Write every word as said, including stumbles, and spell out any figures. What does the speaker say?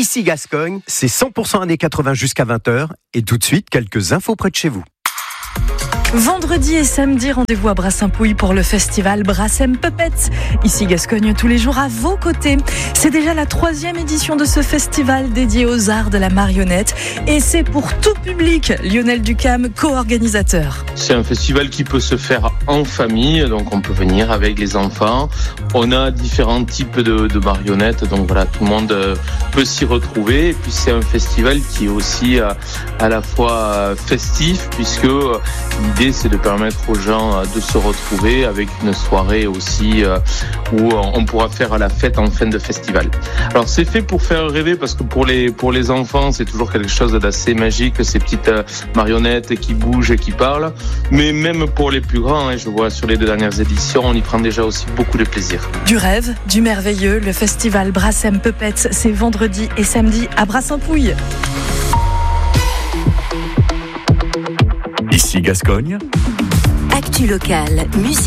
Ici Gascogne, c'est cent pour cent années quatre-vingts jusqu'à vingt heures. Et tout de suite, quelques infos près de chez vous. Vendredi et samedi, rendez-vous à Brassampouille pour le festival Brassem Puppets. Ici Gascogne, tous les jours à vos côtés. C'est déjà la troisième édition de ce festival dédié aux arts de la marionnette. Et c'est pour tout public. Lionel Ducam, co-organisateur. C'est un festival qui peut se faire en famille, donc on peut venir avec les enfants. On a différents types de, de marionnettes, donc voilà, tout le monde peut s'y retrouver. Et puis c'est un festival qui est aussi à, à la fois festif, puisque l'idée c'est de permettre aux gens de se retrouver avec une soirée aussi où on pourra faire la fête en fin de festival. Alors c'est fait pour faire rêver, parce que pour les, pour les enfants c'est toujours quelque chose d'assez magique, ces petites marionnettes qui bougent et qui parlent. Mais même pour les plus grands, hein, je vois sur les deux dernières éditions, on y prend déjà aussi beaucoup de plaisir. Du rêve, du merveilleux, le festival Brassem Puppets, c'est vendredi et samedi à Brassampouille. Ici Gascogne. Actu locale, musique.